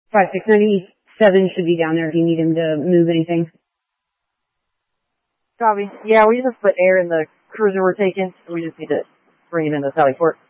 5697 should be down there if you need him to move anything. Copy. Yeah, we just put air in the cruiser we're taking. We just need to bring it into Sally Port.